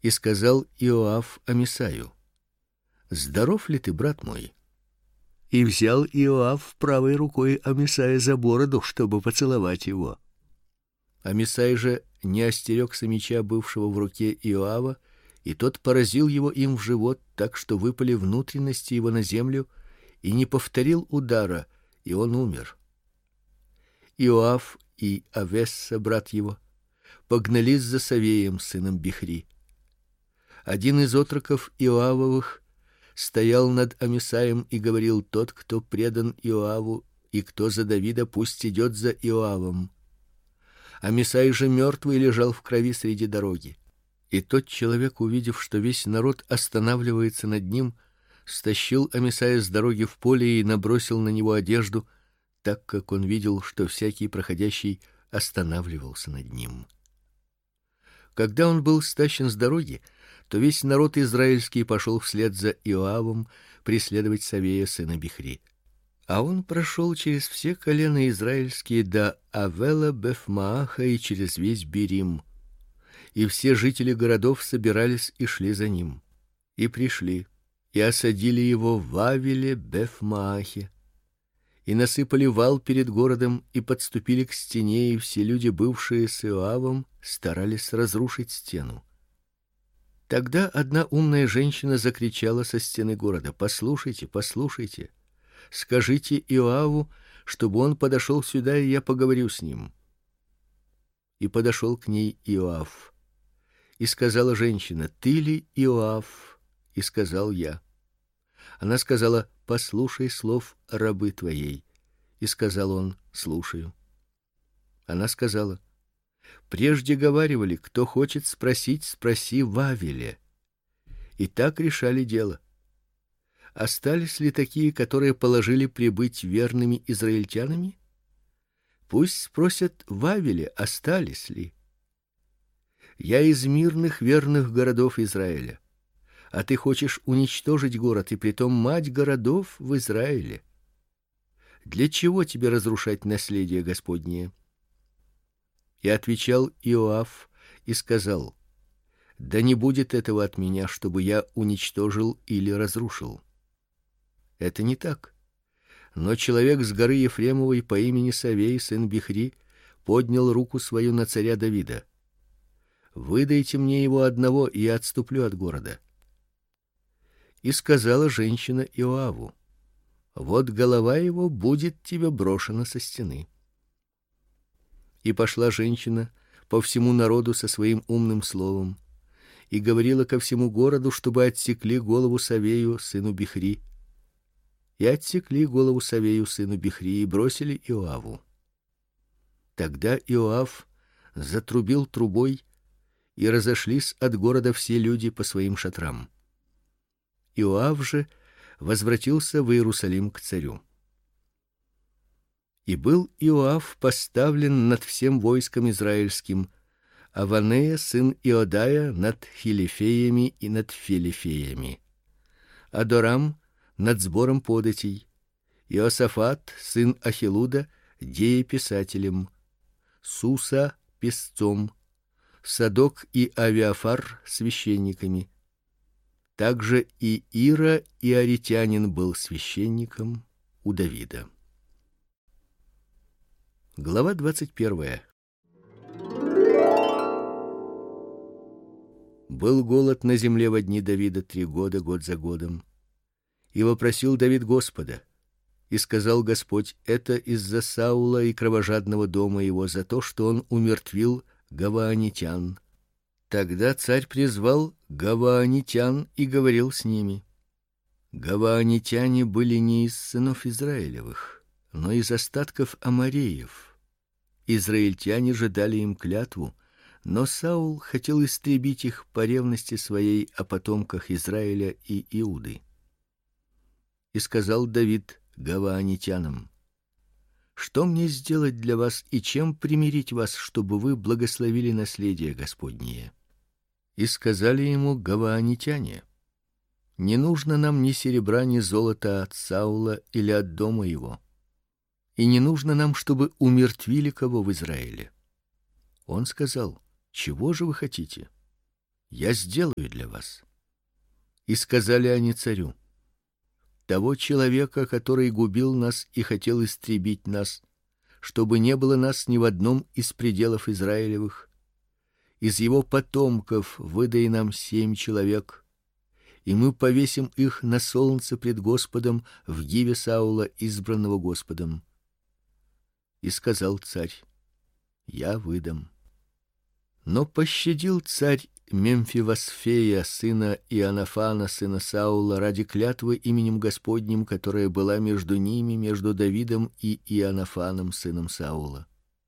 И сказал Иоав Амисаю: здоров ли ты, брат мой? И взял Иоав правой рукой Амисая за бороду, чтобы поцеловать его. Амисай же не остерегся меча, бывшего в руке Иоава, и тот поразил его им в живот, так что выпали внутренности его на землю, и не повторил удара, и он умер. Иоав и Авесса, брат его, погнались за Савеем, сыном Бихри. Один из отроков Иоавовых стоял над Амисаем и говорил: тот, кто предан Иоаву и кто за Давида, пусть идет за Иоавом. Амисай же мертвый лежал в крови среди дороги. И тот человек, увидев, что весь народ останавливается над ним, стащил Амисая с дороги в поле и набросил на него одежду, так как он видел, что всякий проходящий останавливался над ним. Когда он был стащен с дороги, то весь народ израильский пошел вслед за Иоавом преследовать Савея, сына Бихри. А он прошел через все колена израильские до Авела-Бефмааха и через весь Берим. И все жители городов собирались и шли за ним. И пришли, и осадили его в Авеле-Бефмаахе, и насыпали вал перед городом, и подступили к стене, и все люди, бывшие с Иоавом, старались разрушить стену. Тогда одна умная женщина закричала со стены города: послушайте, послушайте, скажите Иоаву, чтобы он подошел сюда, и я поговорю с ним. И подошел к ней Иоав. И сказала женщина: ты ли Иоав? И сказал: я. Она сказала: послушай слов рабы твоей. И сказал он: слушаю. Она сказала: прежде говаривали: кто хочет спросить, спроси в Авеле. И так решали дело. Остались ли такие, которые положили прибыть верными израильтянами? Пусть спросят в Авеле, остались ли. Я из мирных верных городов Израиля, а ты хочешь уничтожить город, и притом мать городов в Израиле. Для чего тебе разрушать наследие Господнее? И отвечал Иоав и сказал: да не будет этого от меня, чтобы я уничтожил или разрушил. Это не так. Но человек с горы Ефремовой по имени Савей, сын Бихри, поднял руку свою на царя Давида. Выдайте мне его одного, и я отступлю от города. И сказала женщина Иоаву: вот голова его будет тебе брошена со стены. И пошла женщина по всему народу со своим умным словом и говорила ко всему городу, чтобы отсекли голову Савею, сыну Бихри. И отсекли голову Савею, сыну Бихри, и бросили Иоаву. Тогда Иоав затрубил трубой, и разошлись от города все люди по своим шатрам. Иоав же возвратился в Иерусалим к царю. И был Иоав поставлен над всем войском израильским, а Ванея, сын Иодая, над хилифеями и над филифеями, Адорам над сбором податей, Иосафат, сын Ахилуда, дееписателем, Суса писцом, Садок и Авиафар священниками. Также и Ира иаритянин был священником у Давида. Глава 21. Был голод на земле во дни Давида 3 года, год за годом. И вопросил Давид Господа, и сказал Господь: это из-за Саула и кровожадного дома его, за то, что он умертвил гаваанитян. Тогда царь призвал гаваанитян и говорил с ними. Гаваанитяне были не из сынов Израилевых, но из остатков амореев. Израильтяне же дали им клятву, но Саул хотел истребить их по ревности своей о потомках Израиля и Иуды. И сказал Давид гаваанитянам: что мне сделать для вас и чем примирить вас, чтобы вы благословили наследие Господнее? И сказали ему гаваанитяне: не нужно нам ни серебра, ни золота от Саула или от дома его, и не нужно нам, чтобы умертвили кого в Израиле. Он сказал: чего же вы хотите? я сделаю для вас. И сказали они царю: того человека, который губил нас и хотел истребить нас, чтобы не было нас ни в одном из пределов Израилевых, из его потомков выдай нам 7 человек, и мы повесим их на солнце пред Господом в гиве Саула, избранного Господом. И сказал царь: я выдам. Но пощадил царь Мемфивосфея, сына Иоаннафана, сына Саула, ради клятвы именем Господним, которая была между ними, между Давидом и Иоаннафаном, сыном Саула.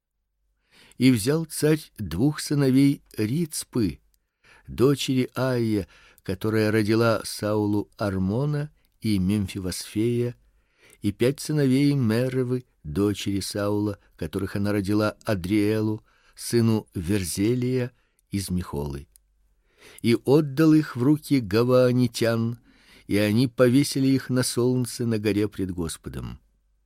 И взял царь 2 сыновей Рицпы, дочери Аия, которая родила Саулу Армона и Мемфивосфея, и 5 сыновей Меревы, дочери Саула, которых она родила Адриэлу, сыну Верзелия из Михолы. И отдал их в руки гаваонитян, и они повесили их на солнце на горе пред Господом.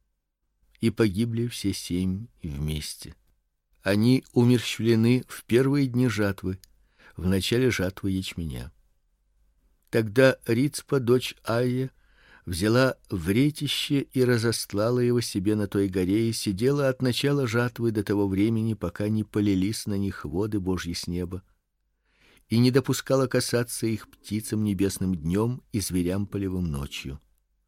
И погибли все 7 вместе. Они умерщвлены в первые дни жатвы, в начале жатвы ячменя. Тогда Рицпа, дочь Аия, взяла вретище и разостлала его себе на той горе и сидела от начала жатвы до того времени, пока не полились на них воды Божьи с неба, и не допускала касаться их птицам небесным днем и зверям полевым ночью.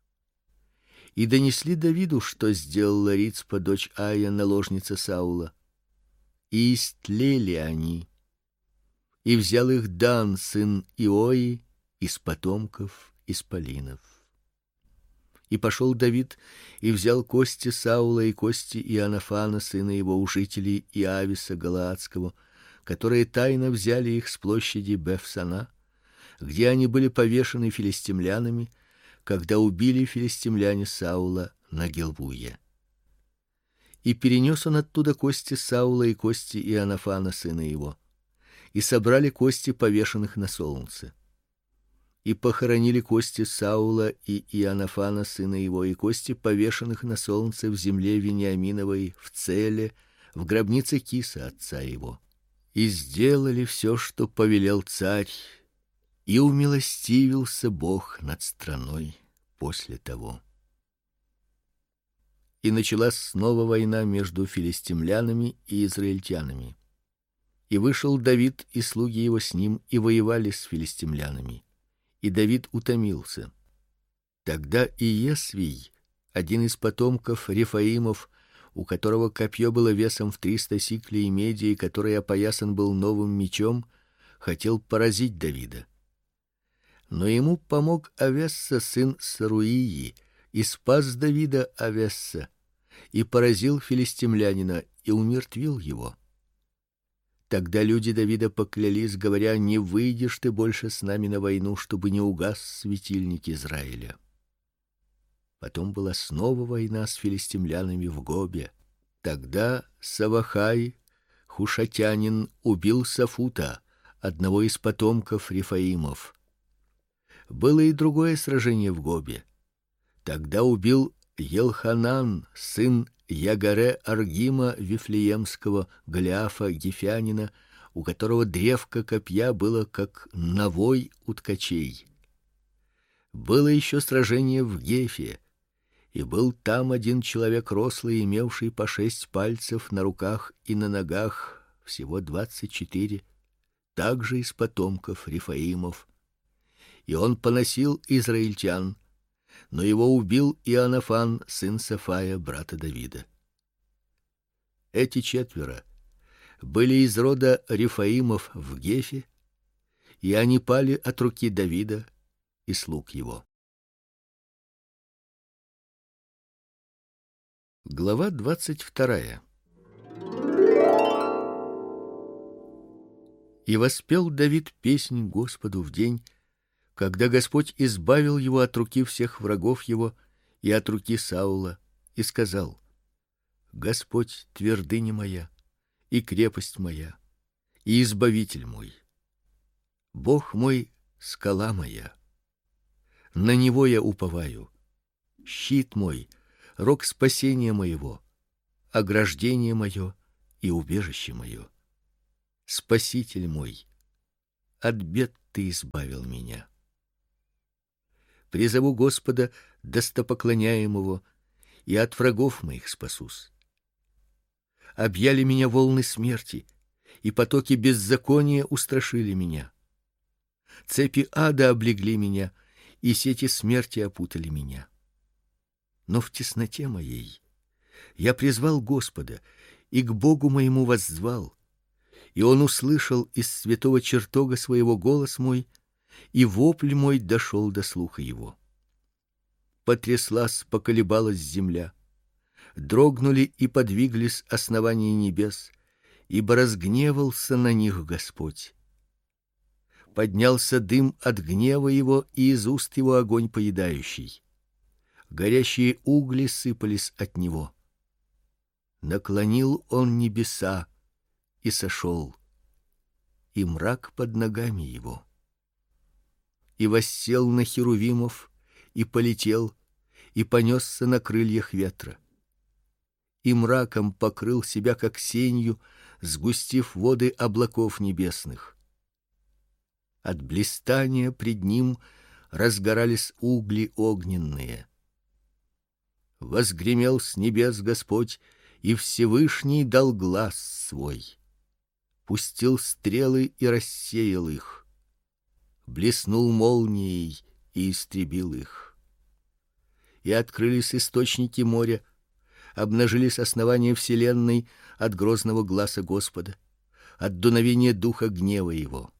И донесли Давиду, что сделала Рицпа, дочь Аия, наложница Саула. И истлели они. И взял их Дан, сын Иои, из потомков исполинов. И пошел Давид и взял кости Саула и кости Иоаннафана, сына его, у жителей Иависа галаадского, которые тайно взяли их с площади Бефсана, где они были повешены филистимлянами, когда убили филистимляне Саула на Гилбуе. И перенес он оттуда кости Саула и кости Иоаннафана, сына его, и собрали кости повешенных на солнце. И похоронили кости Саула и Иоаннафана, сына его, и кости повешенных на солнце в земле Вениаминовой, в Целе, в гробнице Киса, отца его. И сделали все, что повелел царь, и умилостивился Бог над страной после того. И началась снова война между филистимлянами и израильтянами. И вышел Давид и слуги его с ним, и воевали с филистимлянами. И Давид утомился. Тогда Иесвий, один из потомков Рефаимов, у которого копье было весом в 300 сиклей меди, и который опоясан был новым мечом, хотел поразить Давида. Но ему помог Авесса, сын Саруии, и спас Давида Авесса, и поразил филистимлянина и умертвил его. Тогда люди Давида поклялись, говоря: не выйдешь ты больше с нами на войну, чтобы не угас светильник Израиля. Потом была снова война с филистимлянами в Гобе. Тогда Савахай, хушатянин, убил Сафута, одного из потомков Рефаимов. Было и другое сражение в Гобе. Тогда убил Елханан, сын Ягаре Аргима Вифлеемского, Голиафа Гефянина, у которого древко копья было как навой у ткачей. Было еще сражение в Гефе, и был там один человек рослый, имевший по 6 пальцев на руках и на ногах, всего 24, также из потомков Рефаимов. И он поносил израильтян, но его убил Иоаннафан, сын Сафая, брата Давида. Эти 4 были из рода Рефаимов в Гефе, и они пали от руки Давида и слуг его. Глава 22. И воспел Давид песнь Господу в день, когда Господь избавил его от руки всех врагов его и от руки Саула, и сказал: Господь твердыня моя и крепость моя и избавитель мой, Бог мой, скала моя. На него я уповаю, щит мой, рог спасения моего, ограждение мое и убежище мое, спаситель мой, от бед ты избавил меня. Призову Господа достопоклоняемого, и от врагов моих спасусь. Объяли меня волны смерти, и потоки беззакония устрашили меня. Цепи ада облегли меня, и сети смерти опутали меня. Но в тесноте моей я призвал Господа, и к Богу моему воззвал, и Он услышал из святого чертога своего голос мой, и вопль мой дошел до слуха его. Потряслась, поколебалась земля, дрогнули и подвиглись основания небес, ибо разгневался на них Господь. Поднялся дым от гнева его, и из уст его огонь поедающий. Горящие угли сыпались от него. Наклонил он небеса и сошел, и мрак под ногами его. И воссел на херувимов, и полетел, и понесся на крыльях ветра. И мраком покрыл себя, как сенью, сгустив воды облаков небесных. От блистания пред ним разгорались угли огненные. Возгремел с небес Господь, и Всевышний дал глас свой. Пустил стрелы и рассеял их. Блеснул молнией и истребил их. И открылись источники моря, обнажились основания вселенной от грозного гласа Господа, от дуновения духа гнева его.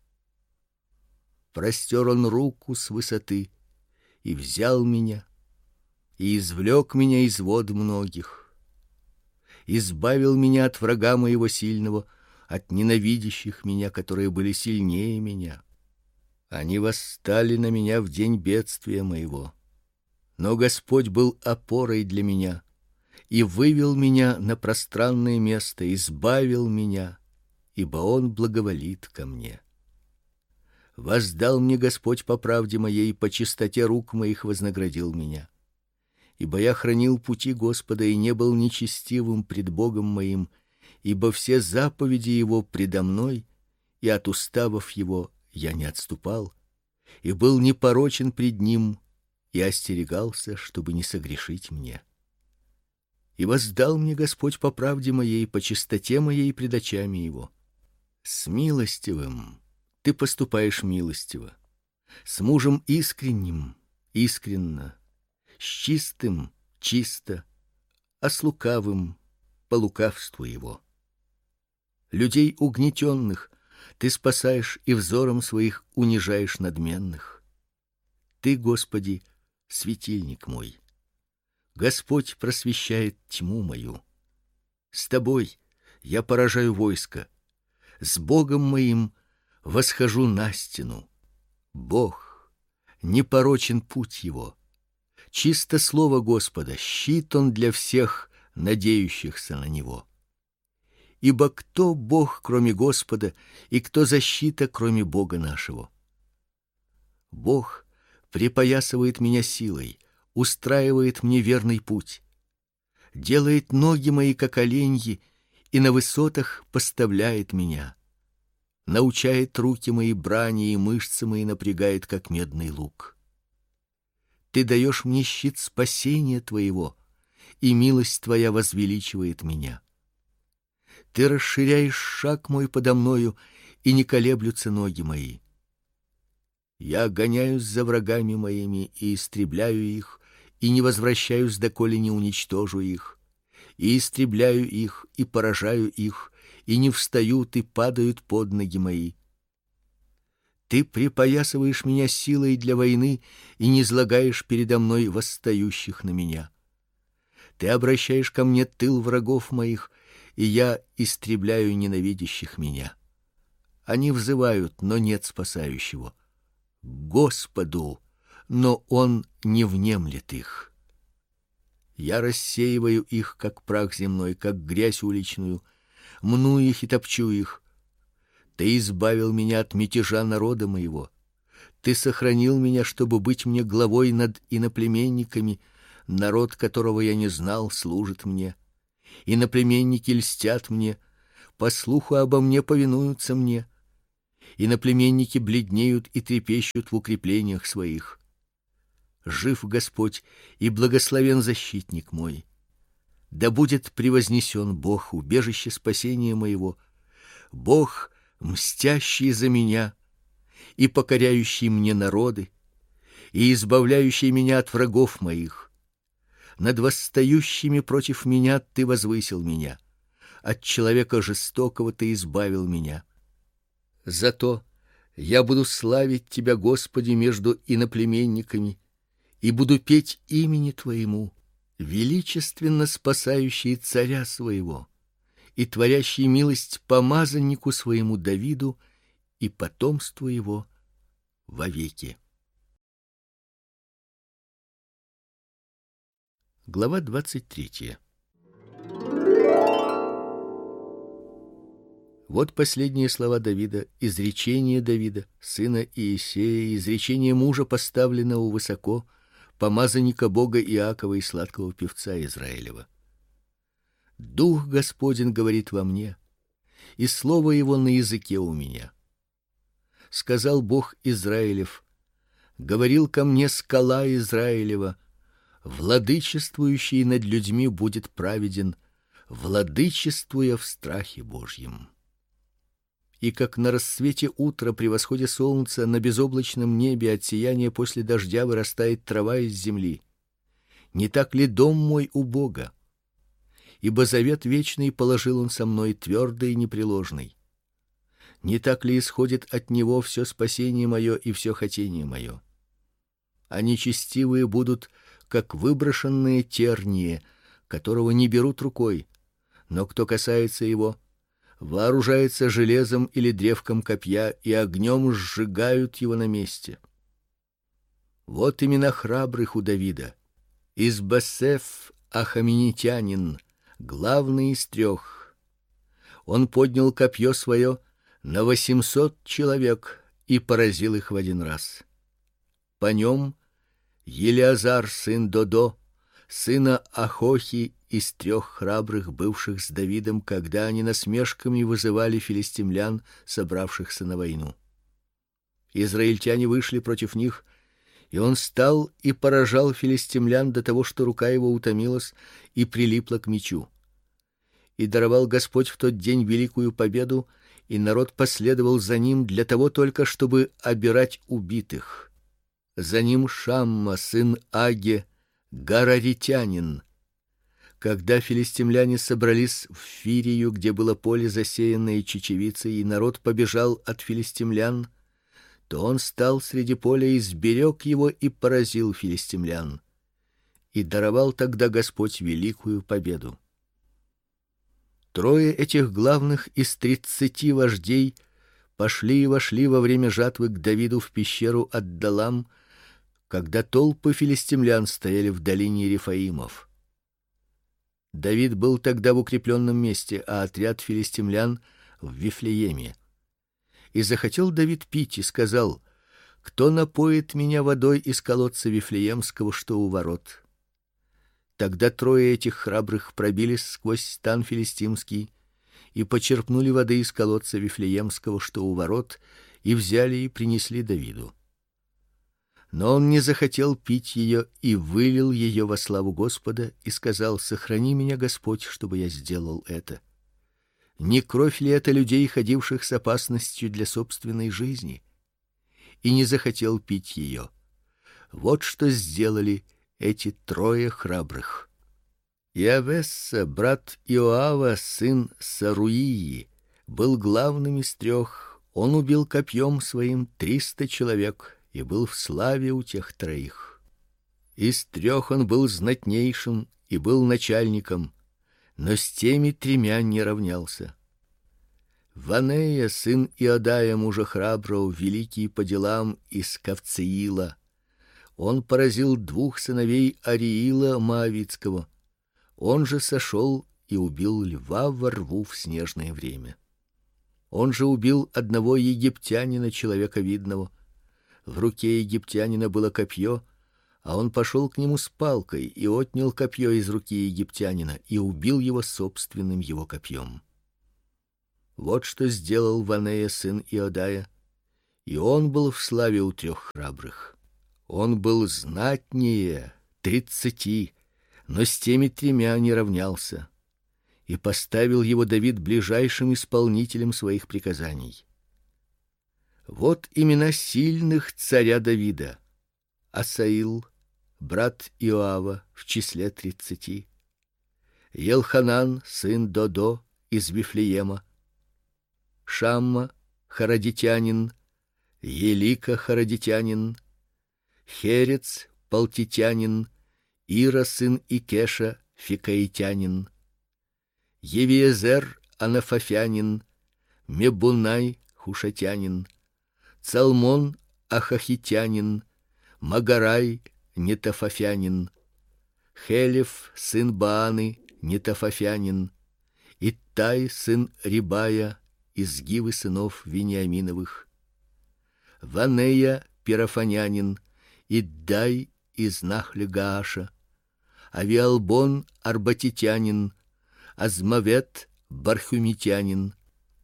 Простер он руку с высоты и взял меня, и извлек меня из вод многих, избавил меня от врага моего сильного, от ненавидящих меня, которые были сильнее меня. Они восстали на меня в день бедствия моего. Но Господь был опорой для меня и вывел меня на пространное место, избавил меня, ибо Он благоволит ко мне. Воздал мне Господь по правде моей, по чистоте рук моих вознаградил меня. Ибо я хранил пути Господа и не был нечестивым пред Богом моим, ибо все заповеди Его предо мной, и от уставов Его я не отступал, и был непорочен пред Ним, и остерегался, чтобы не согрешить мне. И воздал мне Господь по правде моей, по чистоте моей пред очами Его. С милостивым ты поступаешь милостиво, с мужем искренним искренно, с чистым чисто, а с лукавым по лукавству его. Людей угнетенных ты спасаешь и взором своих унижаешь надменных. Ты, Господи, светильник мой. Господь просвещает тьму мою. С тобой я поражаю войско, с Богом моим восхожу на стену. Бог, непорочен путь его. Чисто слово Господа, щит он для всех, надеющихся на него. Ибо кто Бог, кроме Господа, и кто защита, кроме Бога нашего? Бог припоясывает меня силой, устраивает мне верный путь, делает ноги мои как оленьи и на высотах поставляет меня, научает руки мои брани и мышцы мои напрягает, как медный лук. Ты даешь мне щит спасения твоего, и милость твоя возвеличивает меня. Ты расширяешь шаг мой подо мною, и не колеблются ноги мои. Я гоняюсь за врагами моими и истребляю их, и не возвращаюсь, доколе не уничтожу их, и истребляю их, и поражаю их, и не встают, и падают под ноги мои. Ты припоясываешь меня силой для войны и низлагаешь передо мной восстающих на меня. Ты обращаешь ко мне тыл врагов моих, и я истребляю ненавидящих меня. Они взывают, но нет спасающего. Господу, но Он не внемлет их. Я рассеиваю их, как прах земной, как грязь уличную, мну их и топчу их. Ты избавил меня от мятежа народа моего. Ты сохранил меня, чтобы быть мне главой над иноплеменниками. Народ, которого я не знал, служит мне. Иноплеменники льстят мне, по слуху обо мне повинуются мне. иноплеменники бледнеют и трепещут в укреплениях своих. Жив Господь и благословен защитник мой. Да будет превознесен Бог, убежище спасения моего, Бог, мстящий за меня и покоряющий мне народы, и избавляющий меня от врагов моих. Над восстающими против меня ты возвысил меня, от человека жестокого ты избавил меня. Зато я буду славить тебя, Господи, между иноплеменниками, и буду петь имени твоему, величественно спасающий царя своего и творящий милость помазаннику своему Давиду и потомству его вовеки. Глава 23. Вот последние слова Давида, изречение Давида, сына Иессея, изречение мужа, поставленного высоко, помазанника Бога Иакова и сладкого певца Израилева. Дух Господень говорит во мне, и слово его на языке у меня. Сказал Бог Израилев: говорил ко мне скала Израилева: владычествующий над людьми будет праведен, владычествуя в страхе Божьем. И как на рассвете утра при восходе солнца на безоблачном небе от сияния после дождя вырастает трава из земли, не так ли дом мой у Бога? Ибо завет вечный положил он со мной, твердый и непреложный. Не так ли исходит от него все спасение мое и все хотение мое? А нечестивые будут как выброшенные тернии, которого не берут рукой, но кто касается его, вооружается железом или древком копья, и огнем сжигают его на месте. Вот имена храбрых у Давида: Избосеф ахаменитянин, главный из трех. Он поднял копье свое на 800 человек и поразил их в один раз. По нем Елиазар сын Додо, сына Ахохи, из трех храбрых, бывших с Давидом, когда они насмешками вызывали филистимлян, собравшихся на войну. Израильтяне вышли против них, и он стал и поражал филистимлян до того, что рука его утомилась и прилипла к мечу. И даровал Господь в тот день великую победу, и народ последовал за ним для того только, чтобы обирать убитых. За ним Шамма сын Аге, гараритянин. Когда филистимляне собрались в Фирию, где было поле, засеянное чечевицей, и народ побежал от филистимлян, то он стал среди поля и сберег его и поразил филистимлян. И даровал тогда Господь великую победу. Трое этих главных из 30 вождей пошли и вошли во время жатвы к Давиду в пещеру Аддалам, когда толпы филистимлян стояли в долине Рефаимов. Давид был тогда в укрепленном месте, а отряд филистимлян в Вифлееме. И захотел Давид пить и сказал: кто напоит меня водой из колодца Вифлеемского, что у ворот? Тогда трое этих храбрых пробились сквозь стан филистимский и почерпнули воды из колодца Вифлеемского, что у ворот, и взяли и принесли Давиду. Но он не захотел пить ее и вылил ее во славу Господа и сказал: сохрани меня, Господь, чтобы я сделал это. Не кровь ли это людей, ходивших с опасностью для собственной жизни? И не захотел пить ее. Вот что сделали эти трое храбрых. Иавесса, брат Иоава, сын Саруии, был главным из трех. Он убил копьем своим 300 человек и был в славе у тех троих. Из трех он был знатнейшим и был начальником, но с теми тремя не равнялся. Ванея, сын Иодая, мужа храброго, великий по делам, из Кавцеила. Он поразил 2 сыновей Ариила Моавитского. Он же сошел и убил льва во рву в снежное время. Он же убил одного египтянина, человека видного. В руке египтянина было копье, а он пошел к нему с палкой и отнял копье из руки египтянина и убил его собственным его копьем. Вот что сделал Ванея сын Иодая, И он был в славе у 3 храбрых. Он был знатнее 30, но с теми 3 не равнялся. И поставил его Давид ближайшим исполнителем своих приказаний. Вот имена сильных царя Давида: Асаил, брат Иоава, в числе 30, Елханан, сын Додо из Вифлеема, Шамма, харадитянин, Елика, харадитянин, Херец, палтитянин, Ира, сын Икеша, фикаитянин, Евиезер, анафафянин, Мебунай, хушатянин, Цалмон, ахахитянин, Магарай, нетофафянин, Хелев, сын Бааны, нетофафянин, Иттай, сын Рибая, из Гивы сынов Вениаминовых, Ванея, пирафанянин, Иддай из Нахля Гааша, Авиалбон, арбатитянин, Азмавет, бархумитянин,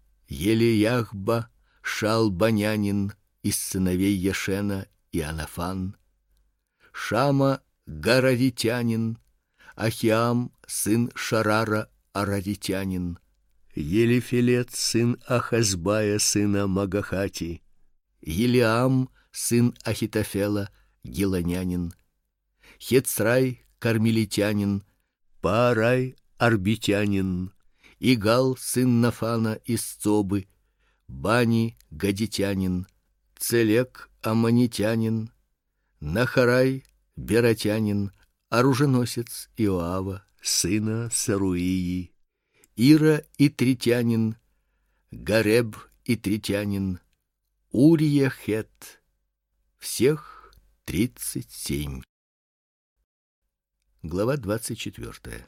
Елеяхба, шалбанянин, из сыновей Яшена и Анафан, Шама, гараритянин, Ахиам, сын Шарара, араритянин, Елифелет, сын Ахазбая, сына Магахати, Елиам, сын Ахитофела, гилонянин, Хецрай, кармелитянин, Паарай, арбитянин, Игал, сын Нафана из Цобы, Бани, гадитянин, Целек, аммонитянин, Нахарай, бератянин, оруженосец Иоава, сына Саруии, Ира, итритянин, Гареб, итритянин, Урия, хет, всех 37. Глава 24.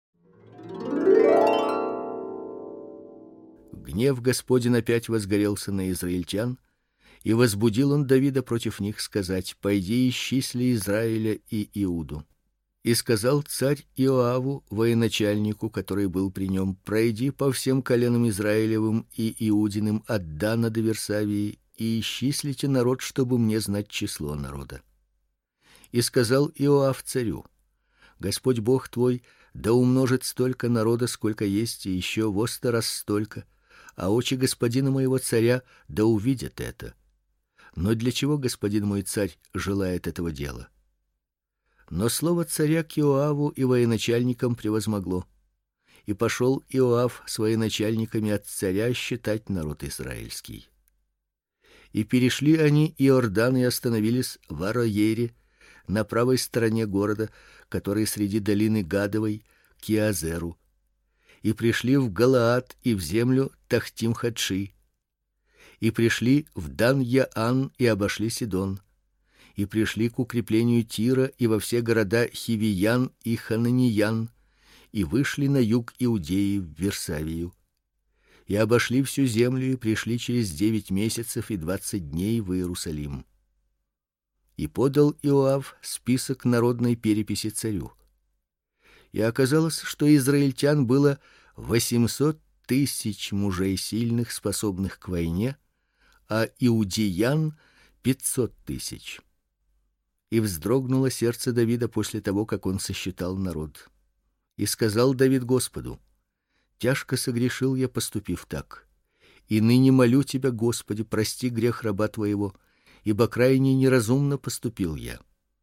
Гнев Господень опять возгорелся на израильтян, и возбудил он Давида против них сказать: пойди исчисли Израиля и Иуду. И сказал царь Иоаву, военачальнику, который был при нем: пройди по всем коленам Израилевым и Иудиным от Дана до Версавии и исчислите народ, чтобы мне знать число народа. И сказал Иоав царю: Господь Бог твой да умножит столько народа, сколько есть, и еще во 100 раз столько, а очи господина моего царя да увидят это. Но для чего господин мой царь желает этого дела? Но слово царя к Иоаву и военачальникам превозмогло. И пошел Иоав с военачальниками от царя считать народ израильский. И перешли они Иордан и остановились в Ароере, на правой стороне города, который среди долины Гадовой, к Иазеру. И пришли в Галаад и в землю Тахтим-Хадши. И пришли в Дан-Яан и обошли Сидон. И пришли к укреплению Тира и во все города Хивиян и Хананиян, и вышли на юг Иудеи в Версавию. И обошли всю землю и пришли через 9 месяцев и 20 дней в Иерусалим. И подал Иоав список народной переписи царю. И оказалось, что израильтян было 800 000 мужей сильных, способных к войне, а иудеян 500 000. И вздрогнуло сердце Давида после того, как он сосчитал народ. И сказал Давид Господу: тяжко согрешил я, поступив так. И ныне молю тебя, Господи, прости грех раба твоего, ибо крайне неразумно поступил я.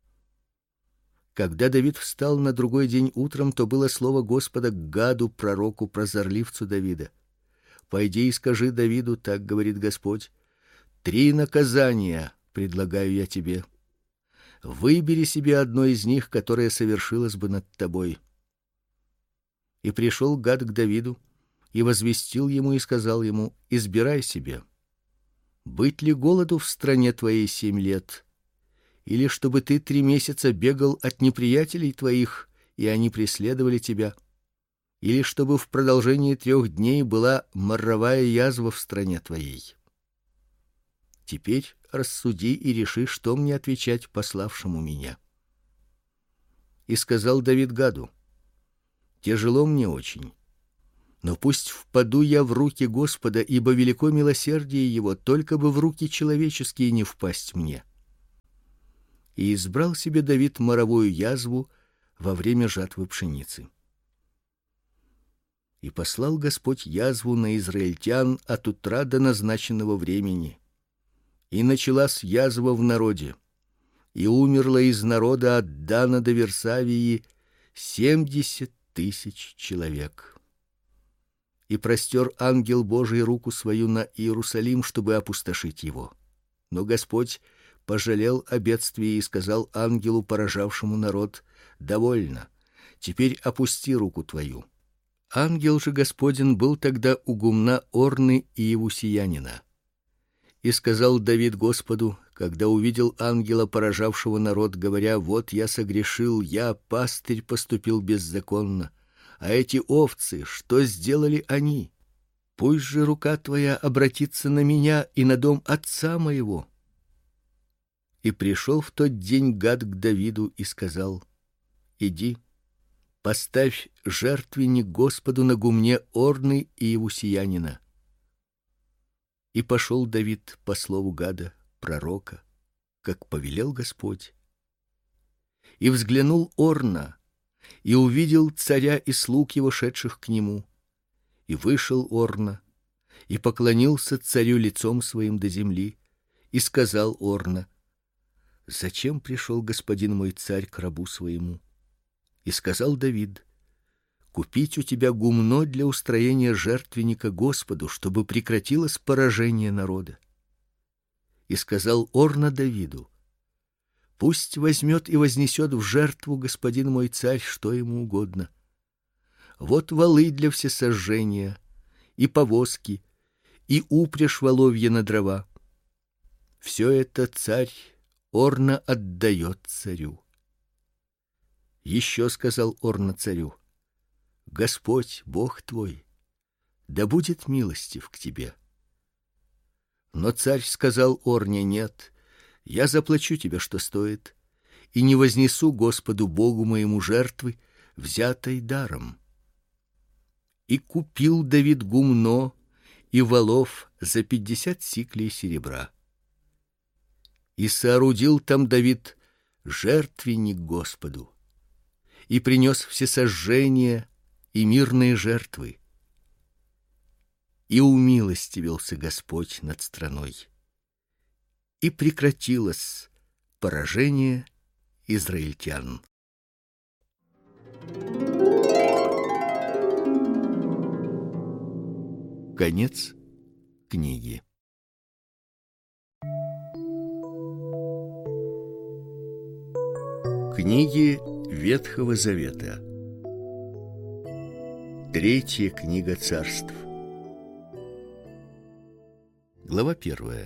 Когда Давид встал на другой день утром, то было слово Господа к Гаду, пророку, прозорливцу Давида: пойди и скажи Давиду, так говорит Господь: 3 наказания предлагаю я тебе. Выбери себе одно из них, которое совершилось бы над тобой. И пришел Гад к Давиду и возвестил ему и сказал ему: избирай себе, быть ли голоду в стране твоей 7 лет, или чтобы ты 3 месяца бегал от неприятелей твоих, и они преследовали тебя, или чтобы в продолжении 3 дней была моровая язва в стране твоей. Теперь рассуди и реши, что мне отвечать пославшему меня. И сказал Давид Гаду: тяжело мне очень. Но пусть впаду я в руки Господа, ибо велико милосердие его, только бы в руки человеческие не впасть мне. И избрал себе Давид моровую язву во время жатвы пшеницы. И послал Господь язву на израильтян от утра до назначенного времени. И началась язва в народе, и умерло из народа от Дана до Версавии 70 000 человек. И простер ангел Божий руку свою на Иерусалим, чтобы опустошить его. Но Господь пожалел о бедствии и сказал ангелу, поражавшему народ: довольно, теперь опусти руку твою. Ангел же Господень был тогда у гумна Орны и Иевусеянина. И сказал Давид Господу, когда увидел ангела, поражавшего народ, говоря: вот я согрешил, я, пастырь, поступил беззаконно, а эти овцы, что сделали они? Пусть же рука твоя обратится на меня и на дом отца моего. И пришел в тот день Гад к Давиду и сказал: иди, поставь жертвенник Господу на гумне Орны и Иевусеянина. И пошел Давид по слову Гада, пророка, как повелел Господь. И взглянул Орна, и увидел царя и слуг его, шедших к нему. И вышел Орна, и поклонился царю лицом своим до земли, и сказал Орна: зачем пришел господин мой царь к рабу своему? И сказал Давид: купить у тебя гумно для устроения жертвенника Господу, чтобы прекратилось поражение народа. И сказал Орна Давиду: пусть возьмет и вознесет в жертву господин мой царь, что ему угодно. Вот волы для всесожжения, и повозки, и упряжь воловья на дрова. Все это царь Орна отдает царю. Еще сказал Орна царю: Господь, Бог твой, да будет милостив к тебе. Но царь сказал Орне: нет, я заплачу тебе, что стоит, и не вознесу Господу Богу моему жертвы, взятой даром. И купил Давид гумно и волов за 50 сиклей серебра. И соорудил там Давид жертвенник Господу, и принес всесожжения и мирные жертвы. И умилостивился Господь над страной, и прекратилось поражение израильтян. Конец книги. Книги Ветхого Завета. Третья книга Царств. Глава 1.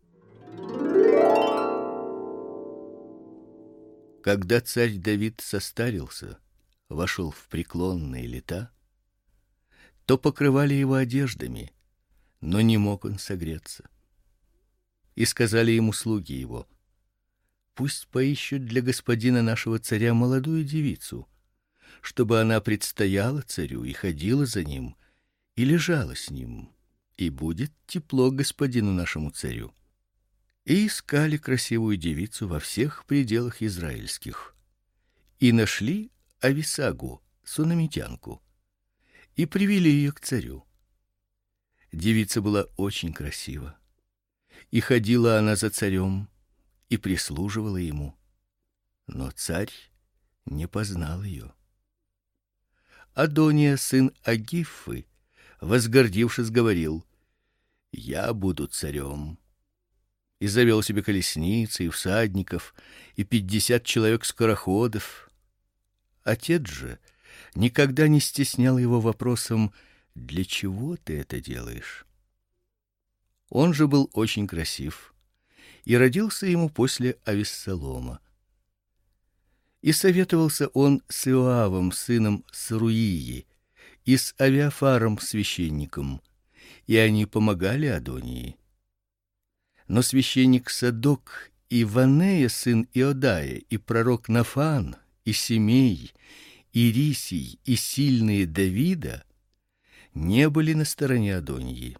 Когда царь Давид состарился, вошел в преклонные лета, то покрывали его одеждами, но не мог он согреться. И сказали ему слуги его: пусть поищут для господина нашего царя молодую девицу, чтобы она предстояла царю и ходила за ним, и лежала с ним, и будет тепло господину нашему царю. И искали красивую девицу во всех пределах израильских, и нашли Ависагу, сунамитянку, и привели ее к царю. Девица была очень красива, и ходила она за царем, и прислуживала ему, но царь не познал ее. Адония, сын Агиффы, возгордившись, говорил: я буду царем. И завел себе колесницы и всадников, и 50 человек скороходов. Отец же никогда не стеснял его вопросом: для чего ты это делаешь? Он же был очень красив, и родился ему после Авессалома. И советовался он с Иоавом, сыном Саруии, и с Авиафаром, священником, и они помогали Адонии. Но священник Садок и Ванея, сын Иодая, и пророк Нафан, и Семей, и Рисий, и сильные Давида не были на стороне Адонии.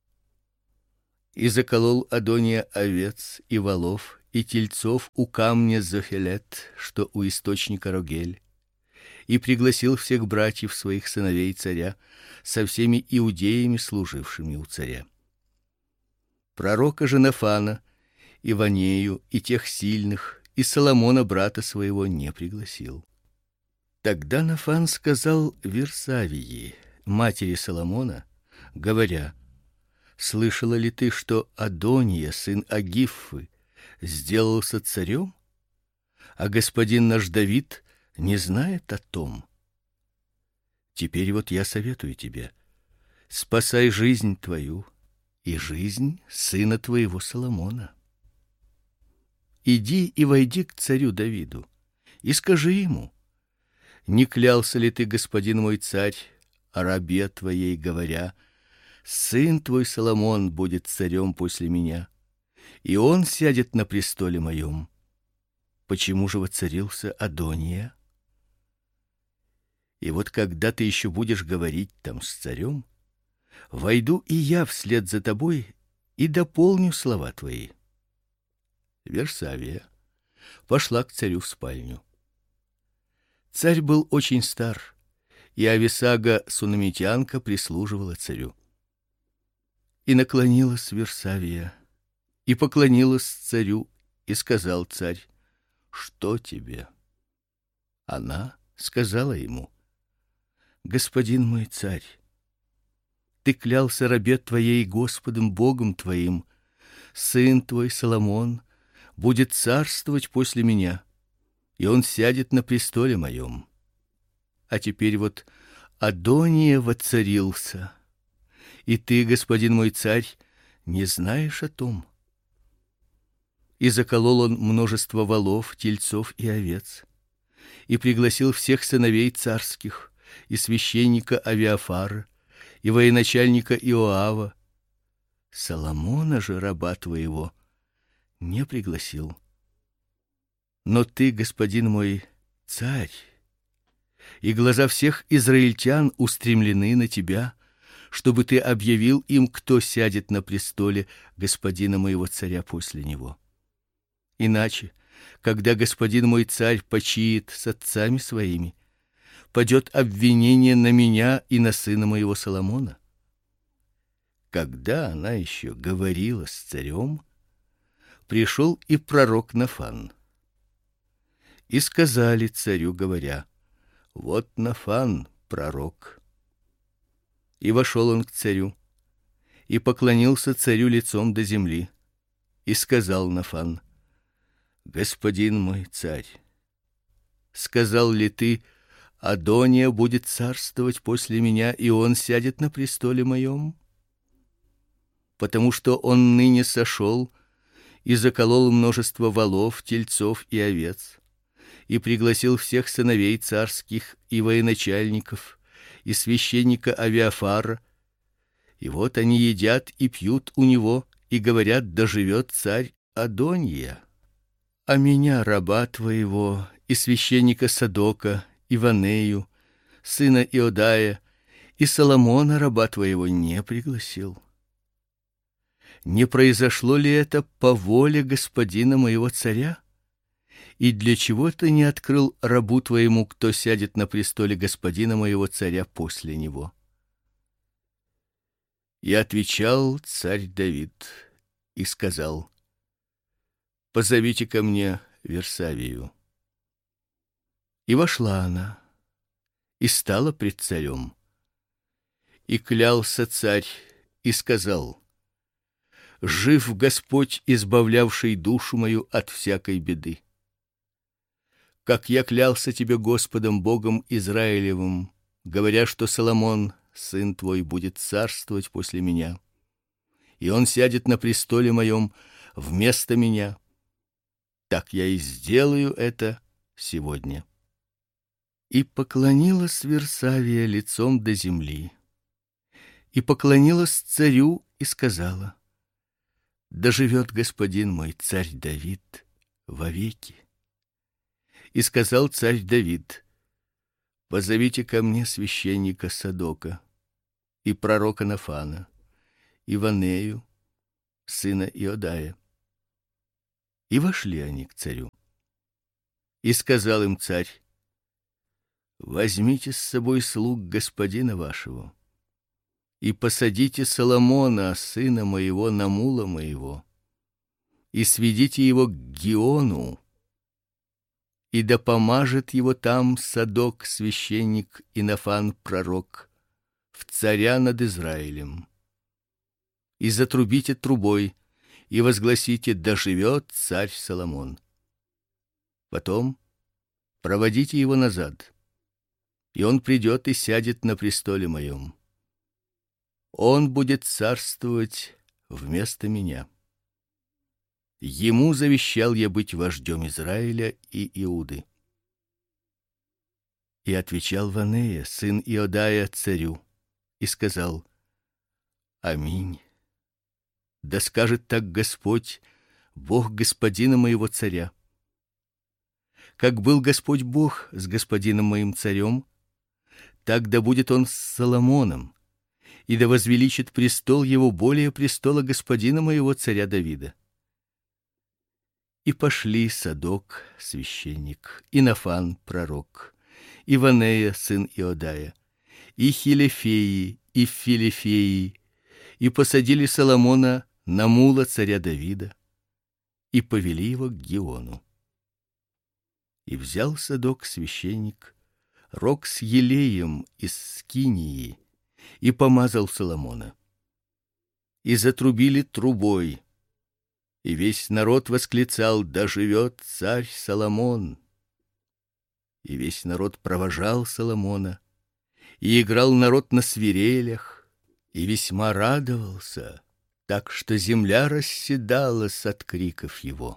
И заколол Адония овец и волов и тельцов у камня Зохелет, что у источника Рогель, и пригласил всех братьев своих сыновей царя со всеми иудеями, служившими у царя. Пророка же Нафана, и Ванею, и тех сильных, и Соломона брата своего не пригласил. Тогда Нафан сказал Версавии, матери Соломона, говоря: слышала ли ты, что Адония, сын Агиффы, сделался царем, а господин наш Давид не знает о том? Теперь вот я советую тебе: спасай жизнь твою и жизнь сына твоего Соломона. Иди и войди к царю Давиду и скажи ему: не клялся ли ты, господин мой царь, о рабе твоей, говоря: сын твой Соломон будет царем после меня, и он сядет на престоле моем? Почему же воцарился Адония? И вот когда ты еще будешь говорить там с царем, войду и я вслед за тобой и дополню слова твои. Версавия пошла к царю в спальню. Царь был очень стар, и Ависага сунамитянка прислуживала царю. И наклонилась Версавия и поклонилась царю, и сказал царь: что тебе? Она сказала ему: господин мой царь, ты клялся рабе твоей Господом Богом твоим: сын твой Соломон будет царствовать после меня, и он сядет на престоле моем. А теперь вот Адония воцарился, и ты, господин мой царь, не знаешь о том. И заколол он множество волов, тельцов и овец, и пригласил всех сыновей царских, и священника Авиафара, и военачальника Иоава. Соломона же, раба твоего, не пригласил. Но ты, господин мой царь, и глаза всех израильтян устремлены на тебя, чтобы ты объявил им, кто сядет на престоле господина моего царя после него. Иначе, когда господин мой царь почиет с отцами своими, падет обвинение на меня и на сына моего Соломона. Когда она еще говорила с царем, пришел и пророк Нафан. И сказали царю, говоря: вот Нафан, пророк. И вошел он к царю, и поклонился царю лицом до земли, и сказал Нафан: господин мой царь, сказал ли ты: Адония будет царствовать после меня, и он сядет на престоле моем? Потому что он ныне сошел и заколол множество волов, тельцов и овец, и пригласил всех сыновей царских и военачальников, и священника Авиафара. И вот они едят и пьют у него, и говорят: да живет царь Адония. А меня, раба твоего, и священника Садока, и Ванею, сына Иодая, и Соломона, раба твоего, не пригласил. Не произошло ли это по воле господина моего царя? И для чего ты не открыл рабу твоему, кто сядет на престоле господина моего царя после него? И отвечал царь Давид и сказал: позовите ко мне Версавию. И вошла она и стала пред царем. И клялся царь и сказал: жив Господь, избавлявший душу мою от всякой беды. Как я клялся тебе Господом Богом Израилевым, говоря, что Соломон, сын твой, будет царствовать после меня, и он сядет на престоле моем вместо меня, так я и сделаю это сегодня. И поклонилась Версавия лицом до земли, и поклонилась царю и сказала: да живет господин мой царь Давид вовеки. И сказал царь Давид: позовите ко мне священника Садока. и пророка Нафана, и Ванею, сына Иодая. И вошли они к царю. И сказал им царь: возьмите с собой слуг господина вашего, и посадите Соломона, сына моего, на мула моего, и сведите его к Гиону, и да помажет его там Садок священник и Нафан пророк в царя над Израилем. И затрубите трубой, и возгласите: да живет царь Соломон. Потом проводите его назад, и он придет и сядет на престоле моем. Он будет царствовать вместо меня. Ему завещал я быть вождем Израиля и Иуды. И отвечал Ванея, сын Иодая, царю, и сказал: аминь. Да скажет так Господь, Бог господина моего царя. Как был Господь Бог с господином моим царем, так да будет он с Соломоном, и да возвеличит престол его более престола господина моего царя Давида. И пошли Садок священник, и Нафан пророк, и Ванея сын Иодая, и Хилефеи, и Филефеи, и посадили Соломона на мула царя Давида, и повели его к Гиону. И взял Садок священник рог с елеем из скинии и помазал Соломона. И затрубили трубой, и весь народ восклицал: да живет царь Соломон. И весь народ провожал Соломона, и играл народ на свирелях, и весьма радовался, так что земля расседалась от криков его.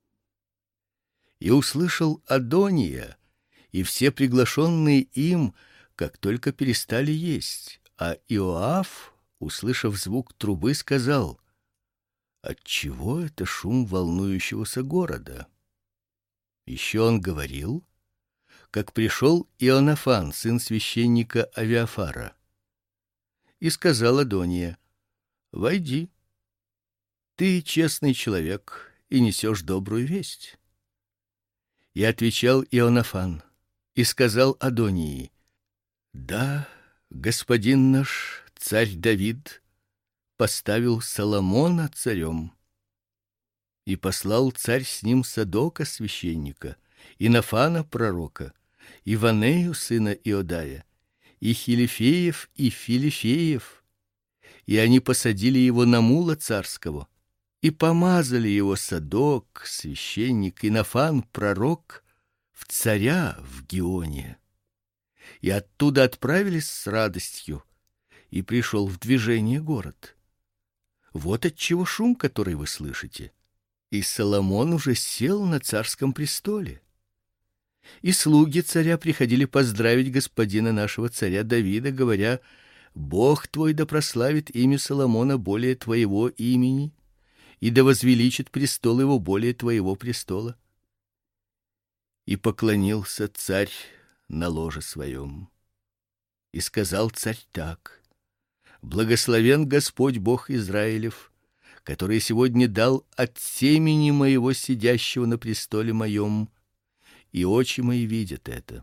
И услышал Адония, и все приглашенные им, как только перестали есть, а Иоав, услышав звук трубы, сказал: отчего это шум волнующегося города? Еще он говорил, как пришел Ионафан, сын священника Авиафара. И сказал Адония: войди, ты честный человек и несешь добрую весть. И отвечал Ионафан и сказал Адонии: да, господин наш царь Давид поставил Соломона царем. И послал царь с ним Садока священника, и Нафана пророка, и Ванею сына Иодая, и Хилефеев, и Филефеев, и они посадили его на мула царского, и помазали его Садок священник и Нафан пророк в царя в Гионе. И оттуда отправились с радостью, и пришел в движение город. Вот отчего шум, который вы слышите. И Соломон уже сел на царском престоле. И слуги царя приходили поздравить господина нашего царя Давида, говоря: Бог твой да прославит имя Соломона более твоего имени, и да возвеличит престол его более твоего престола. И поклонился царь на ложе своем. И сказал царь так: благословен Господь Бог Израилев, который сегодня дал от семени моего сидящего на престоле моем, и очи мои видят это.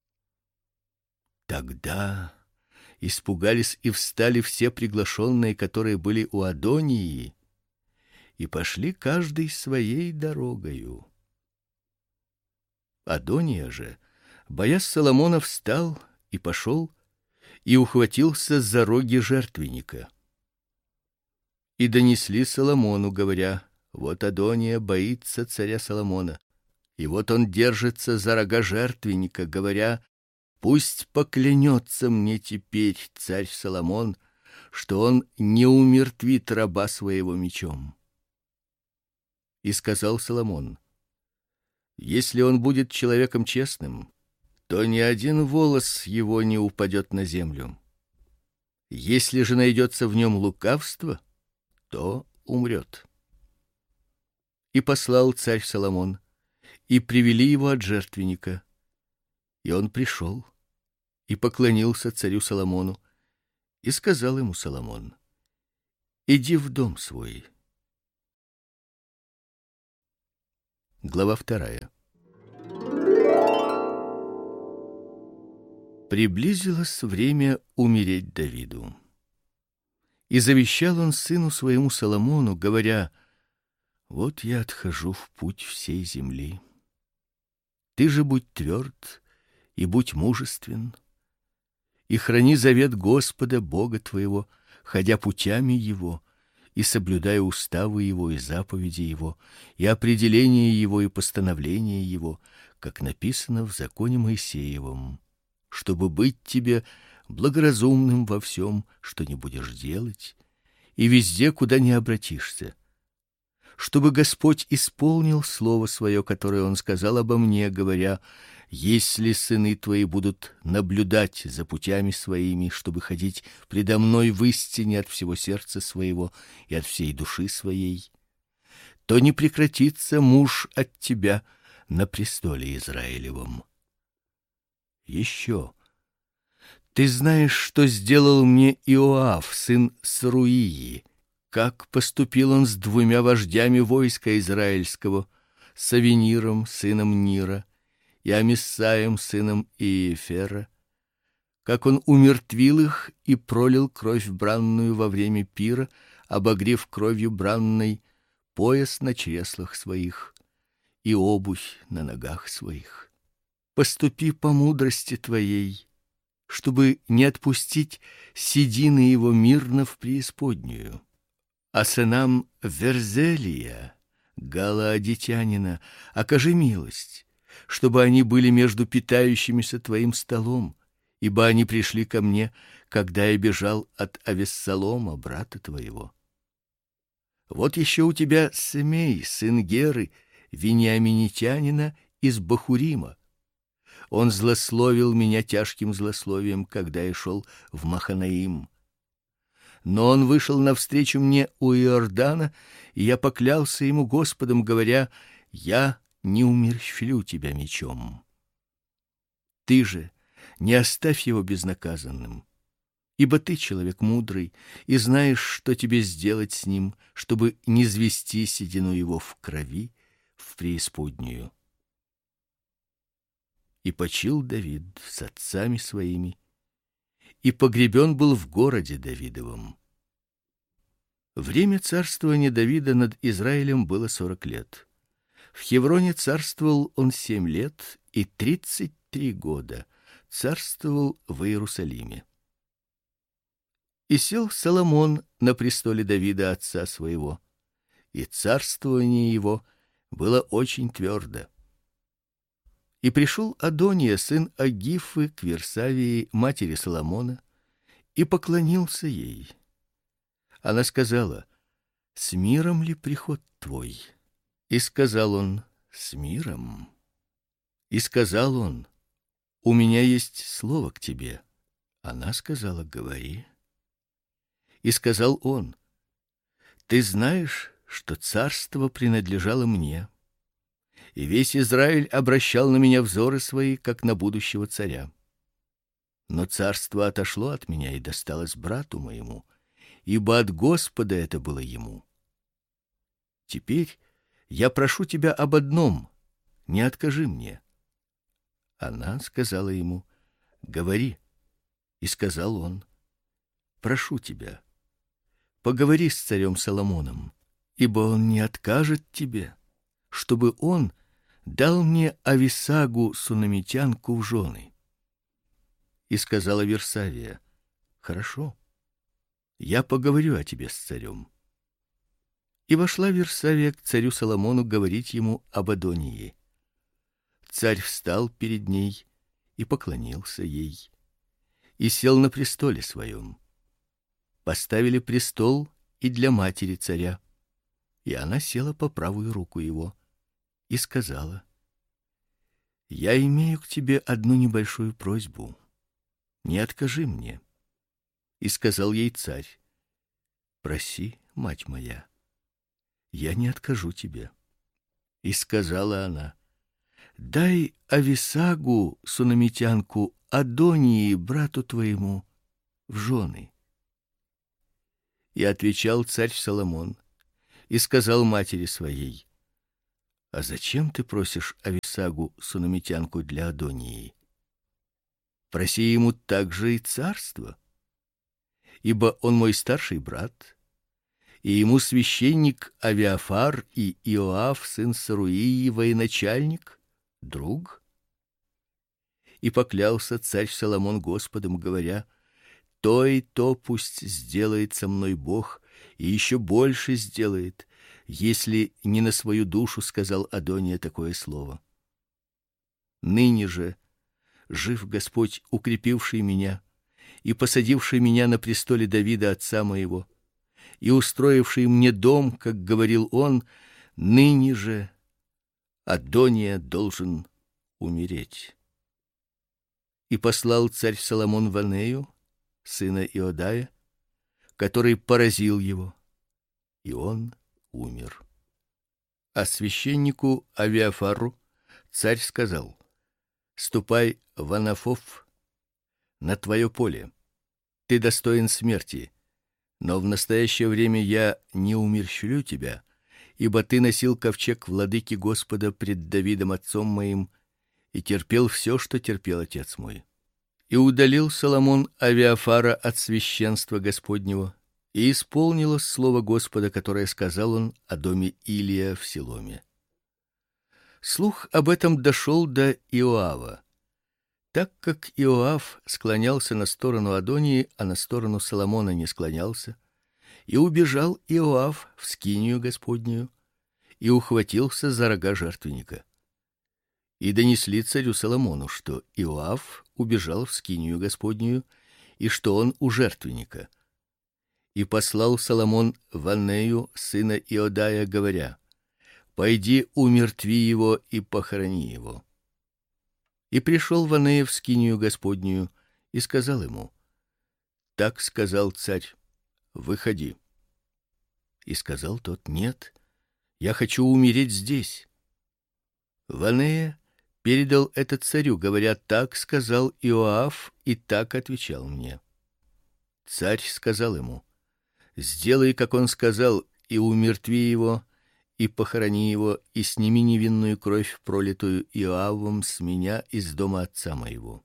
Тогда испугались и встали все приглашенные, которые были у Адонии, и пошли каждый своей дорогою. Адония же, боясь Соломона, встал и пошел, и ухватился за роги жертвенника. И донесли Соломону, говоря: вот Адония боится царя Соломона, и вот он держится за рога жертвенника, говоря: пусть поклянется мне теперь царь Соломон, что он не умертвит раба своего мечом. И сказал Соломон: если он будет человеком честным, то ни один волос его не упадет на землю. Если же найдется в нем лукавство, то умрет. И послал царь Соломон, и привели его от жертвенника. И он пришел и поклонился царю Соломону, И сказал ему Соломон: иди в дом свой. Глава 2. Приблизилось время умереть Давиду. И завещал он сыну своему Соломону, говоря: вот я отхожу в путь всей земли. Ты же будь тверд и будь мужествен, и храни завет Господа Бога твоего, ходя путями его, и соблюдая уставы его и заповеди его, и определения его и постановления его, как написано в законе Моисеевом, чтобы быть тебе благоразумным во всем, что не будешь делать, и везде, куда ни обратишься, чтобы Господь исполнил слово свое, которое он сказал обо мне, говоря: если сыны твои будут наблюдать за путями своими, чтобы ходить предо мной в истине от всего сердца своего и от всей души своей, то не прекратится муж от тебя на престоле Израилевом. Еще ты знаешь, что сделал мне Иоав, сын Саруии, как поступил он с двумя вождями войска израильского, с Авениром, сыном Нира, и Амисаем, сыном Иефера, как он умертвил их и пролил кровь бранную во время пира, обогрев кровью бранной пояс на чреслах своих и обувь на ногах своих. Поступи по мудрости твоей, чтобы не отпустить седины его мирно в преисподнюю. А сынам Верзелия, галаадитянина, окажи милость, чтобы они были между питающимися твоим столом, ибо они пришли ко мне, когда я бежал от Авессалома, брата твоего. Вот еще у тебя Семей, сын Геры, вениаминитянина из Бахурима. Он злословил меня тяжким злословием, когда я шел в Маханаим. Но он вышел навстречу мне у Иордана, и я поклялся ему Господом, говоря: я не умерщвлю тебя мечом. Ты же не оставь его безнаказанным, ибо ты человек мудрый и знаешь, что тебе сделать с ним, чтобы не звести седину его в крови в преисподнюю. И почил Давид с отцами своими, и погребен был в городе Давидовом. Время царствования Давида над Израилем было 40 лет. В Хевроне царствовал он 7 лет, и 33 года царствовал в Иерусалиме. И сел Соломон на престоле Давида отца своего, и царствование его было очень твердо. И пришел Адония, сын Агифы, к Версавии, матери Соломона, и поклонился ей. Она сказала: с миром ли приход твой? И сказал он: с миром. И сказал он: у меня есть слово к тебе. Она сказала: говори. И сказал он: ты знаешь, что царство принадлежало мне, и весь Израиль обращал на меня взоры свои, как на будущего царя. Но царство отошло от меня и досталось брату моему, ибо от Господа это было ему. Теперь я прошу тебя об одном: не откажи мне. Она сказала ему: говори. И сказал он: прошу тебя, поговори с царем Соломоном, ибо он не откажет тебе, чтобы он дал мне Ависагу сунамитянку в жены. И сказала Версавия: хорошо, я поговорю о тебе с царем. И вошла Версавия к царю Соломону говорить ему об Адонии. Царь встал перед ней и поклонился ей, и сел на престоле своем. Поставили престол и для матери царя, и она села по правую руку его, и сказала: я имею к тебе одну небольшую просьбу, не откажи мне. И сказал ей царь: проси, мать моя, я не откажу тебе. И сказала она: дай Ависагу сунамитянку Адонии брату твоему в жены. И отвечал царь Соломон и сказал матери своей: а зачем ты просишь Ависагу сунамитянку для Адонии? Проси ему также и царство, ибо он мой старший брат, и ему священник Авиафар и Иоав сын Саруии военачальник, друг. И поклялся царь Соломон Господом, говоря: то и то пусть сделает со мной Бог, и еще больше сделает, если не на свою душу сказал Адония такое слово. Ныне же жив Господь, укрепивший меня и посадивший меня на престоле Давида отца моего, и устроивший мне дом, как говорил он, ныне же Адония должен умереть. И послал царь Соломон Ванею, сына Иодая, который поразил его, и он умер. А священнику Авиафару царь сказал: ступай в Анафов, на твое поле. Ты достоин смерти, но в настоящее время я не умерщвлю тебя, ибо ты носил ковчег владыки Господа пред Давидом отцом моим и терпел все, что терпел отец мой. И удалил Соломон Авиафара от священства Господнего, и исполнилось слово Господа, которое сказал он о доме Илия в Силоме. Слух об этом дошел до Иоава. Так как Иоав склонялся на сторону Адонии, а на сторону Соломона не склонялся, и убежал Иоав в скинию Господнюю и ухватился за рога жертвенника. И донесли царю Соломону, что Иоав убежал в скинию Господнюю и что он у жертвенника. И послал Соломон Ванею сына Иодая, говоря: пойди умертви его и похорони его. И пришел Ванея в скинию Господнюю и сказал ему: так сказал царь: выходи. И сказал тот: нет, я хочу умереть здесь. Ванея передал это царю, говоря: так сказал Иоав, и так отвечал мне. Царь сказал ему: сделай, как он сказал, и умертви его, и похорони его, и сними невинную кровь, пролитую Иоавом с меня из дома отца моего.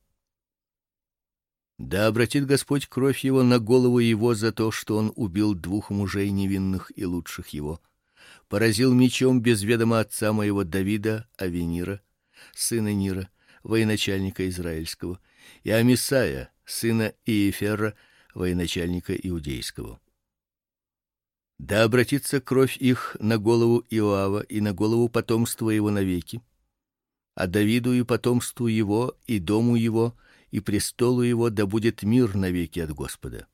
Да обратит Господь кровь его на голову его за то, что он убил 2 мужей невинных и лучших его, поразил мечом без ведома отца моего Давида Авенира, сына Нира, военачальника израильского, и Амисая, сына Иефера, военачальника иудейского. Да обратится кровь их на голову Иоава и на голову потомства его навеки, а Давиду и потомству его, и дому его, и престолу его да будет мир навеки от Господа.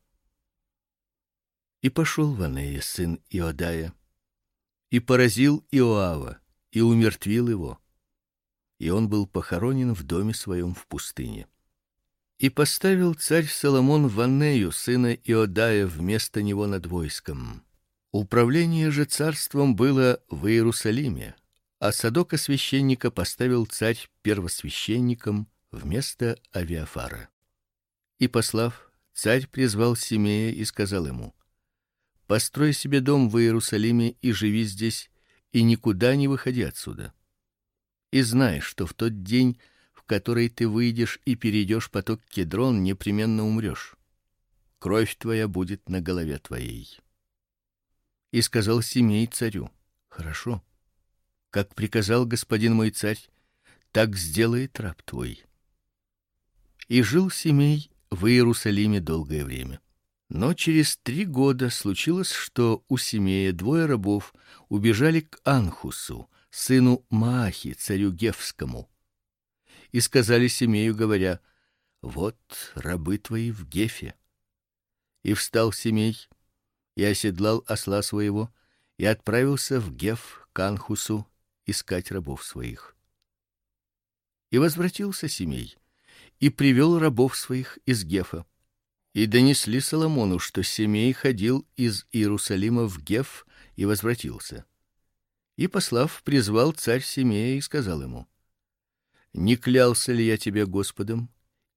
И пошел Ванея, сын Иодая, и поразил Иоава, и умертвил его, и он был похоронен в доме своем в пустыне. И поставил царь Соломон Ванею, сына Иодая, вместо него над войском. Управление же царством было в Иерусалиме, а Садока священника поставил царь первосвященником вместо Авиафара. И послав, царь призвал Симея и сказал ему: построй себе дом в Иерусалиме и живи здесь, и никуда не выходи отсюда. И знай, что в тот день, в который ты выйдешь и перейдешь поток Кедрон, непременно умрешь. Кровь твоя будет на голове твоей. И сказал Симей царю: хорошо, как приказал господин мой царь, так сделает раб твой. И жил Симей в Иерусалиме долгое время. Но через 3 года случилось, что у Симея 2 рабов убежали к Анхусу, сыну Маахи, царю Гефскому, и сказали Симею, говоря: вот рабы твои в Гефе. И встал Симей и оседлал осла своего и отправился в Геф к Анхусу искать рабов своих. И возвратился Симей и привел рабов своих из Гефа. И донесли Соломону, что Симей ходил из Иерусалима в Геф и возвратился. И послав, призвал царь Симея и сказал ему: не клялся ли я тебе Господом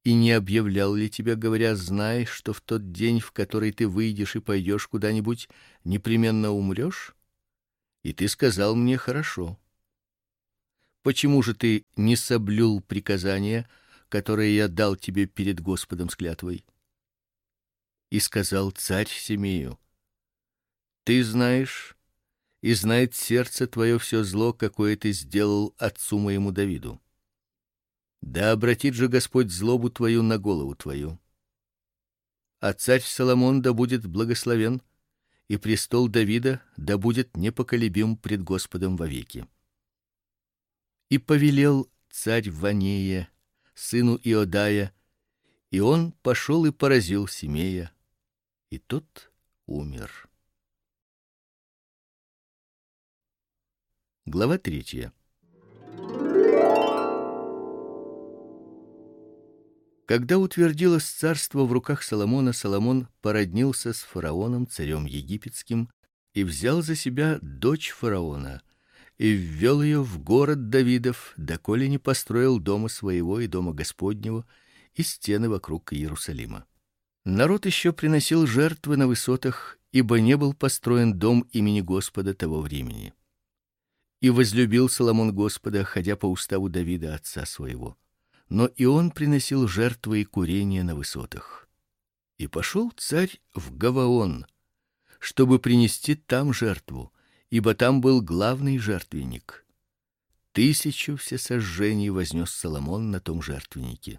И не объявлял ли тебе, говоря: знай, что в тот день, в который ты выйдешь и пойдешь куда-нибудь, непременно умрешь? И ты сказал мне: хорошо. Почему же ты не соблюл приказания, которые я дал тебе перед Господом с клятвой? И сказал царь Семею: ты знаешь, и знает сердце твое все зло, какое ты сделал отцу моему Давиду. Да обратит же Господь злобу твою на голову твою. А царь Соломон да будет благословен, и престол Давида да будет непоколебим пред Господом вовеки. И повелел царь Ванея, сыну Иодая, и он пошел и поразил Семея, и тот умер. Глава 3. Когда утвердилось царство в руках Соломона, Соломон породнился с фараоном, царем египетским, и взял за себя дочь фараона, и ввел ее в город Давидов, доколе не построил дома своего и дома Господнего и стены вокруг Иерусалима. Народ еще приносил жертвы на высотах, ибо не был построен дом имени Господа того времени. И возлюбил Соломон Господа, ходя по уставу Давида отца своего. Но и он приносил жертвы и курения на высотах. И пошел царь в Гаваон, чтобы принести там жертву, ибо там был главный жертвенник. 1000 всесожжений вознес Соломон на том жертвеннике.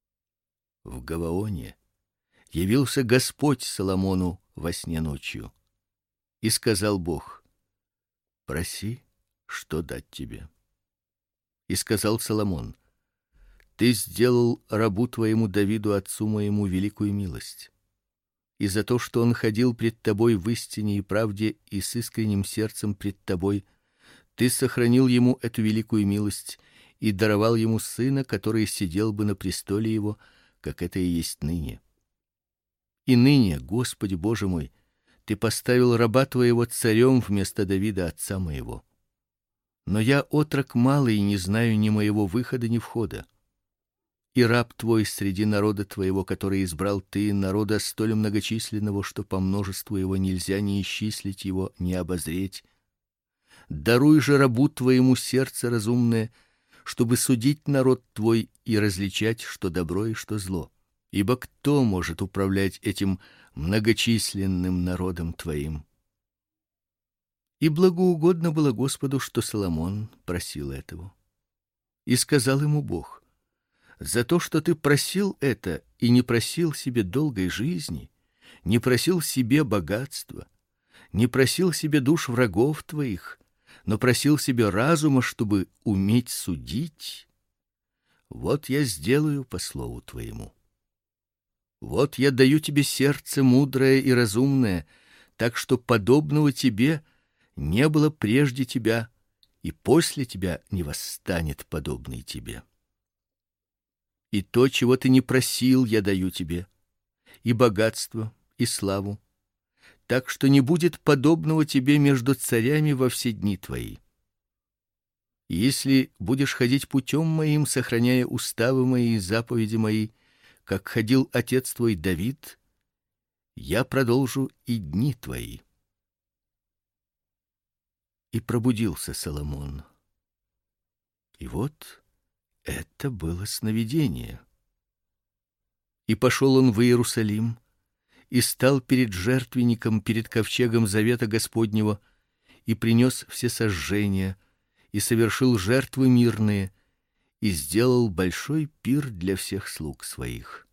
В Гаваоне явился Господь Соломону во сне ночью, и сказал Бог: проси, что дать тебе. И сказал Соломон: ты сделал рабу твоему Давиду отцу моему великую милость. И за то, что он ходил пред тобой в истине и правде и с искренним сердцем пред тобой, ты сохранил ему эту великую милость и даровал ему сына, который сидел бы на престоле его, как это и есть ныне. И ныне, Господи Боже мой, ты поставил раба твоего царем вместо Давида отца моего. Но я отрок малый и не знаю ни моего выхода, ни входа. И раб твой среди народа твоего, который избрал ты, народа столь многочисленного, что по множеству его нельзя ни исчислить его, ни обозреть. Даруй же рабу твоему сердце разумное, чтобы судить народ твой и различать, что добро и что зло. Ибо кто может управлять этим многочисленным народом твоим? И благоугодно было Господу, что Соломон просил этого. И сказал ему Бог: за то, что ты просил это и не просил себе долгой жизни, не просил себе богатства, не просил себе душ врагов твоих, но просил себе разума, чтобы уметь судить, вот я сделаю по слову твоему. Вот я даю тебе сердце мудрое и разумное, так что подобного тебе не было прежде тебя, и после тебя не восстанет подобный тебе. И то, чего ты не просил, я даю тебе, и богатство, и славу, так что не будет подобного тебе между царями во все дни твои. Если будешь ходить путем моим, сохраняя уставы мои и заповеди мои, как ходил отец твой Давид, я продолжу и дни твои. И пробудился Соломон. И вот это было сновидение. И пошел он в Иерусалим, и стал перед жертвенником, перед ковчегом завета Господнего, и принес всесожжения, и совершил жертвы мирные, и сделал большой пир для всех слуг своих.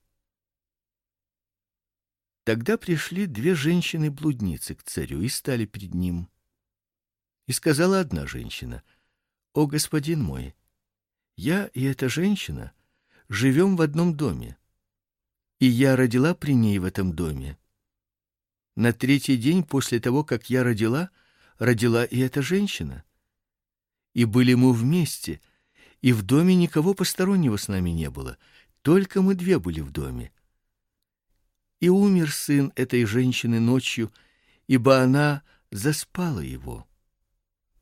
Тогда пришли 2 женщины-блудницы к царю и стали перед ним. И сказала одна женщина: «О, господин мой, я и эта женщина живем в одном доме, и я родила при ней в этом доме. На 3-й день после того, как я родила и эта женщина. И были мы вместе, и в доме никого постороннего с нами не было, только мы 2 были в доме. И умер сын этой женщины ночью, ибо она заспала его.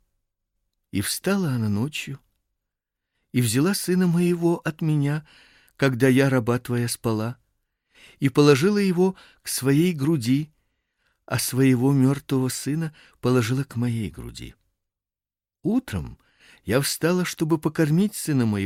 И встала она ночью, и взяла сына моего от меня, когда я, раба твоя, спала, и положила его к своей груди, а своего мертвого сына положила к моей груди. Утром я встала, чтобы покормить сына моего,